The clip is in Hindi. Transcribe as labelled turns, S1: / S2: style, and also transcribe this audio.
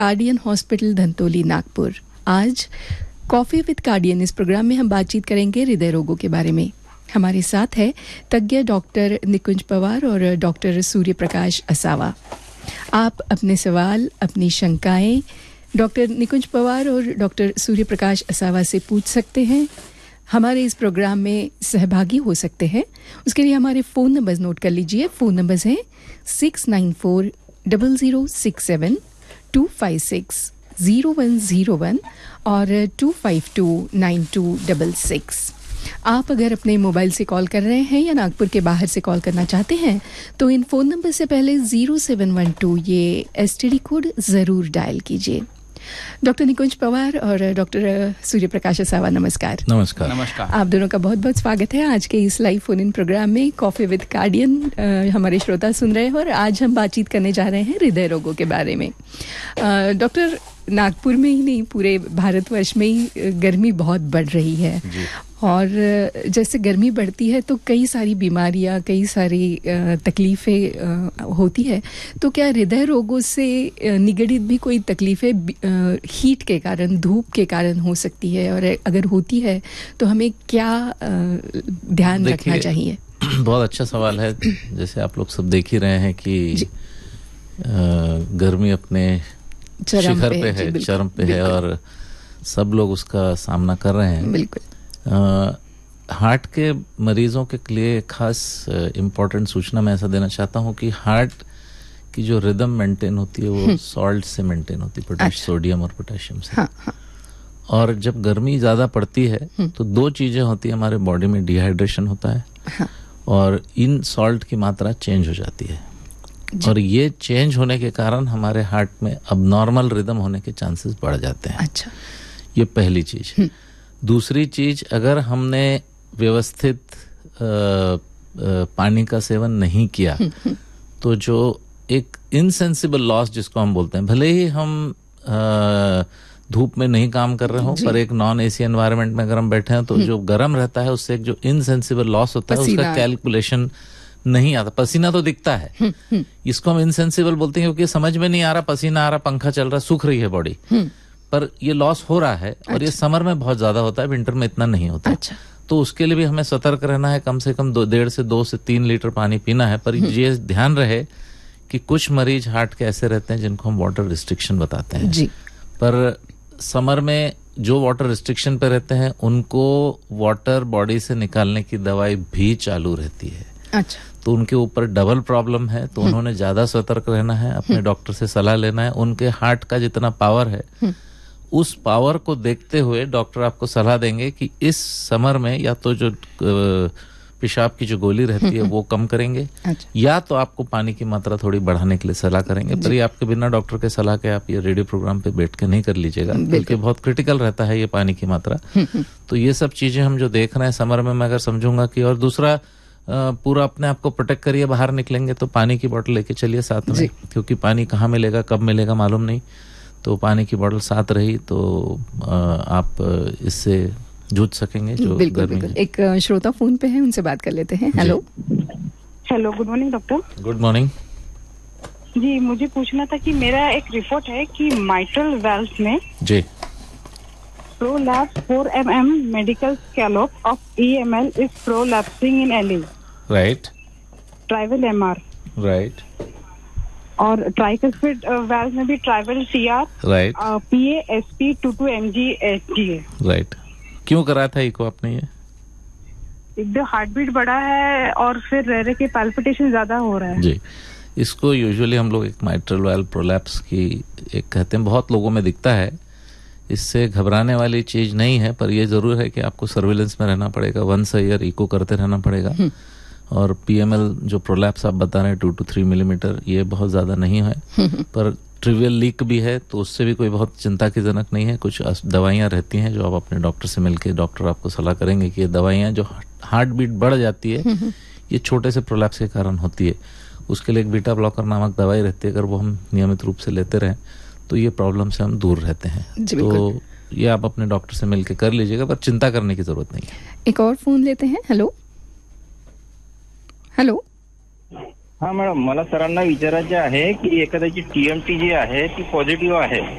S1: कार्डियन हॉस्पिटल धंतोली नागपुर। आज कॉफी विद कार्डियन इस प्रोग्राम में हम बातचीत करेंगे हृदय रोगों के बारे में। हमारे साथ है तज्ञ डॉक्टर निकुंज पवार और डॉक्टर सूर्य प्रकाश असावा। आप अपने सवाल, अपनी शंकाएं डॉक्टर निकुंज पवार और डॉक्टर सूर्य प्रकाश असावा से पूछ सकते हैं। हमारे इस प्रोग्राम में सहभागी हो सकते हैं। उसके लिए हमारे फ़ोन नंबर्स नोट कर लीजिए। फ़ोन नंबर्स हैं 694-0067-256-0101 और 252-9266। आप अगर अपने मोबाइल से कॉल कर रहे हैं या नागपुर के बाहर से कॉल करना चाहते हैं तो इन फ़ोन नंबर से पहले 0712 ये एसटीडी कोड ज़रूर डायल कीजिए। डॉक्टर निकुंज पवार और डॉक्टर सूर्य प्रकाश असावा, नमस्कार।
S2: नमस्कार।
S1: आप दोनों का बहुत बहुत स्वागत है आज के इस लाइव फोन इन प्रोग्राम में कॉफी विद कार्डियन। हमारे श्रोता सुन रहे हैं और आज हम बातचीत करने जा रहे हैं हृदय रोगों के बारे में। डॉक्टर, नागपुर में ही नहीं पूरे भारतवर्ष में ही गर्मी बहुत बढ़ रही है और जैसे गर्मी बढ़ती है तो कई सारी बीमारियां, कई सारी तकलीफ़ें होती है। तो क्या हृदय रोगों से निगडित भी कोई तकलीफ़ें हीट के कारण, धूप के कारण हो सकती है, और अगर होती है तो हमें क्या ध्यान रखना चाहिए?
S2: बहुत अच्छा सवाल है। जैसे आप लोग सब देख ही रहे हैं कि गर्मी अपने शिखर पे है, चरम पे है और सब लोग उसका सामना कर रहे हैं।
S1: बिल्कुल।
S2: हार्ट के मरीजों के लिए खास इम्पोर्टेंट सूचना मैं ऐसा देना चाहता हूँ कि हार्ट की जो रिदम मेंटेन होती है वो सॉल्ट से मेंटेन होती है, सोडियम और पोटेशियम से।
S1: हाँ।
S2: और जब गर्मी ज्यादा पड़ती है तो दो चीजें होती है हमारे बॉडी में, डिहाइड्रेशन होता है और इन सॉल्ट की मात्रा चेंज हो जाती है और ये चेंज होने के कारण हमारे हार्ट में अबनॉर्मल रिदम होने के चांसेस बढ़ जाते हैं।
S1: अच्छा,
S2: ये पहली चीज। दूसरी चीज, अगर हमने व्यवस्थित पानी का सेवन नहीं किया तो जो एक इनसेंसिबल लॉस जिसको हम बोलते हैं, भले ही हम धूप में नहीं काम कर रहे हो पर एक नॉन एसी एनवायरनमेंट में अगर हम बैठे हैं तो जो गर्म रहता है उससे एक जो इनसेंसिबल लॉस होता है उसका कैलकुलेशन नहीं आता। पसीना तो दिखता है, इसको हम इनसेंसिबल बोलते हैं क्योंकि समझ में नहीं आ रहा, पसीना आ रहा, पंखा चल रहा, सूख रही है बॉडी, पर ये लॉस हो रहा है। और ये समर में बहुत ज्यादा होता है, विंटर में इतना नहीं होता। तो उसके लिए भी हमें सतर्क रहना है, कम से कम 2 से 3 लीटर पानी पीना है। पर ये ध्यान रहे कि कुछ मरीज हार्ट के ऐसे रहते हैं जिनको हम वाटर रिस्ट्रिक्शन बताते हैं जी। पर समर में जो वाटर रिस्ट्रिक्शन पे रहते हैं उनको वाटर बॉडी से निकालने की दवाई भी चालू रहती है।
S1: अच्छा।
S2: तो उनके ऊपर डबल प्रॉब्लम है, तो उन्होंने ज्यादा सतर्क रहना है, अपने डॉक्टर से सलाह लेना है। उनके हार्ट का जितना पावर है उस पावर को देखते हुए डॉक्टर आपको सलाह देंगे कि इस समर में या तो जो पेशाब की जो गोली रहती है वो कम करेंगे, या तो आपको पानी की मात्रा थोड़ी बढ़ाने के लिए सलाह करेंगे। पर ये आपके बिना डॉक्टर के सलाह के आप ये रेडियो प्रोग्राम पे बैठ के नहीं कर लीजिएगा, बल्कि बहुत क्रिटिकल रहता है ये पानी की मात्रा। तो ये सब चीजें हम जो देख रहे हैं समर में, मैं अगर समझूंगा कि, और दूसरा पूरा अपने आप को प्रोटेक्ट करिए। बाहर निकलेंगे तो पानी की बोतल लेके चलिए साथ में, क्योंकि पानी कहाँ मिलेगा, कब मिलेगा मालूम नहीं। तो पानी की बोतल साथ रही तो आप इससे जूझ सकेंगे जो गर्मी है।
S1: एक श्रोता फोन पे है, उनसे बात कर लेते हैं। Hello,
S3: good morning doctor.
S2: Good morning
S3: जी, मुझे पूछना था कि मेरा एक रिपोर्ट है कि माइट्रल वाल्व्स में
S2: जी
S3: prolapse 4 mm medical scallop of EML is prolapsing in LA.
S2: Right.
S3: Trival MR.
S2: Right.
S3: और ट्राइकस्पिड वाल्व में भी tribal TR.
S2: Right.
S3: PA SP 22 mg HGA.
S2: Right. क्यों करा था इको आपने ये?
S3: एकदम हार्ट बीट बढ़ा है और फिर रह के पैल्पिटेशन ज्यादा हो रहा है
S2: जी। इसको यूजुअली हम लोग एक माइट्रल वाल्व प्रोलैप्स की एक कहते हैं, बहुत लोगों में दिखता है। इससे घबराने वाली चीज नहीं है, पर यह जरूर है कि आपको सर्विलेंस में रहना पड़ेगा, 1 ईयर इको करते रहना पड़ेगा। और PML जो प्रोलैप्स आप बता रहे हैं 2 to 3 मिलीमीटर, ये बहुत ज्यादा नहीं है, पर ट्रिवियल लीक भी है तो उससे भी कोई बहुत चिंता की जनक नहीं है। कुछ दवाइयाँ रहती हैं जो आप अपने डॉक्टर से मिलके, डॉक्टर आपको सलाह करेंगे कि ये दवाइयाँ जो हार्ट बीट बढ़ जाती है ये छोटे से प्रोलैप्स के कारण होती है। उसके लिए एक बीटा ब्लॉकर नामक दवाई रहती है, अगर वो हम नियमित रूप से लेते रहें तो ये प्रॉब्लम से हम दूर रहते हैं। तो ये आप अपने डॉक्टर से मिलके कर लीजिएगा, पर चिंता करने की जरूरत नहीं है।
S1: एक और फोन लेते हैं। Hello hello.
S4: हा मॅडम, मला सरांना विचारायचे आहे की एखाद्याची TMT जी आहे ती पॉझिटिव्ह आहे